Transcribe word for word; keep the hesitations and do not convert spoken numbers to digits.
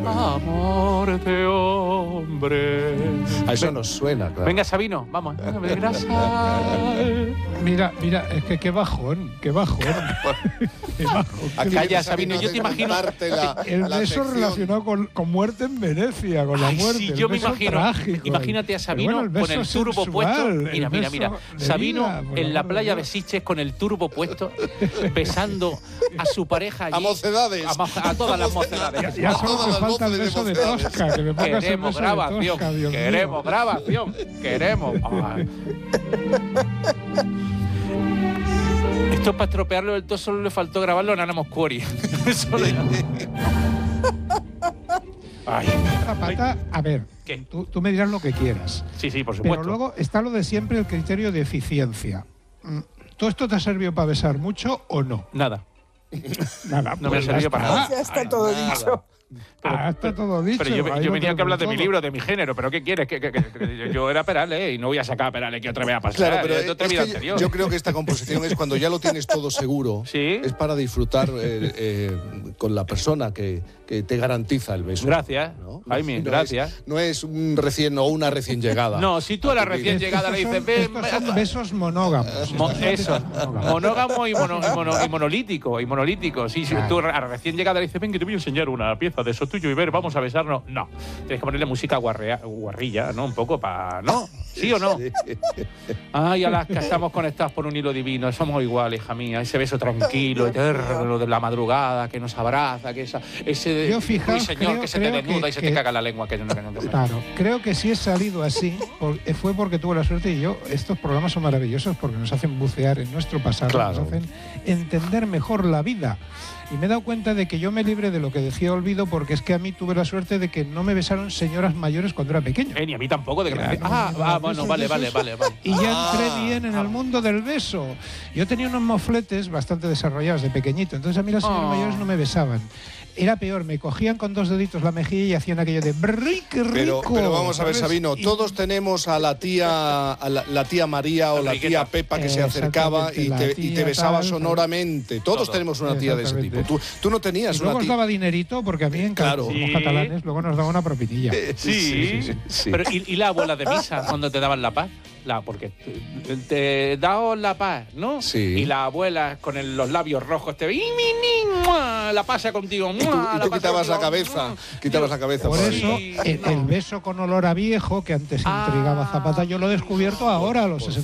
amor de hombre. A eso nos suena, claro. Venga, Sabino, vamos. Mira, mira, es que qué bajón, qué bajón. Qué bajón. Aquí Calla, Sabino, yo te imagino. La, el la beso sección. relacionado con, con muerte en Venecia, con la Ay, muerte. sí, el yo me beso imagino. trágico. Imagínate a Sabino Pero bueno, con el turbo sensual, puesto. el Mira, mira, mira. beso de Sabino vida, por en la amor de playa de Dios. Sitges con el turbo puesto, besando a su pareja allí. A mocedades. A, mo- a todas las Ya, mocedades. ya solo Todas me las falta el voces de beso de mocedades. Tosca, que me pongas el Queremos beso de grabación. Tosca, Dios mío. Queremos grabación. Queremos. Ay. Esto para estropearlo del todo solo le faltó grabarlo en Ana Moscori. Solo ya. Ay. Zapata, a ver, ¿Qué? tú, tú me dirás lo que quieras. Sí, sí, por supuesto. Pero luego está lo de siempre, el criterio de eficiencia. Mm, ¿Todo esto te ha servido para besar mucho o no? Nada. Nada, No me ha pues ya servido para está. nada. Ya está todo dicho. Pero- Ah, está todo dicho. Pero yo, ahí yo lo venía que tengo hablar de mi todo. libro, de mi género, pero ¿qué quieres? Que, que- que- que yo era Perales y no voy a sacar a Perales que otra vez a pasar. Claro, pero es de otra es vida que yo, anterior. yo creo que esta composición es cuando ya lo tienes todo seguro. Sí. Es para disfrutar eh, eh, con la persona que, que te garantiza el beso. Gracias, ¿no? Jaime, No gracias. Es, no es un recién o una recién llegada. No, si tú a la recién Estos llegada le dices, son- ven, estos son besos monógamos. Mo- Estos son eso, besos monógamos. monógamo y, mono- y mono- y monolítico, y monolítico. Sí, sí, Claro. tú a la recién llegada le dices, ven que te voy a enseñar una pieza de eso tuyo y ver, vamos a besarnos. No, tienes que ponerle música guarrea, guarrilla, ¿no? Un poco para... ¿No? ¿Sí o no? Ay, Alaska, estamos conectados por un hilo divino, somos iguales, hija mía. Ese beso tranquilo, eterno de la madrugada, que nos abraza, que esa, ese... Yo, fijaos, uy, señor, creo- que se te creo desnuda que- y se que- te caga la lengua. Que no, que no, que no. Claro, creo que si he salido así por- eh, fue porque tuve la suerte y yo, estos programas son maravillosos porque nos hacen bucear en nuestro pasado, Claro. nos hacen entender mejor la vida. Y me he dado cuenta de que yo me libré de lo que decía Olvido porque es que a mí tuve la suerte de que no me besaron señoras mayores cuando era pequeño. Eh, ni a mí tampoco, de que Claro, ah, no, ah, no, bueno, besos, vale, vale, besos. vale, vale. Y ya entré Ah. bien en el mundo del beso. Yo tenía unos mofletes bastante desarrollados de pequeñito, entonces a mí las señoras Oh. mayores no me besaban. Era peor, me cogían con dos deditos la mejilla y hacían aquello de ¡brrri, qué rico! Pero, pero vamos a ver, ¿sabes? Sabino, Y- todos tenemos a la tía a la, la tía María o la tía Enriqueta. Pepa que se acercaba y Exactamente, te, la y te tía besaba tal, sonoramente. Todos Todo. tenemos una tía de ese tipo. Tú, Exactamente. tú no Y tenías luego una os tía. daba dinerito porque a mí en Claro. como Sí. catalanes luego nos daba una propinilla. Sí, sí. Pero ¿y, y la abuela de misa cuando te daban la paz? La, porque te, te daos la paz, ¿no? Sí. Y la abuela con el- los labios rojos te ve, ¡y mi ni, mua! La pasa contigo, Y tú, mua, y la tú pasa quitabas la contigo, cabeza, mua. quitabas la cabeza. Por para eso, Sí, el, no. el beso con olor a viejo, que antes Ah. intrigaba a Zapata, yo lo he descubierto ahora, a los Por sesenta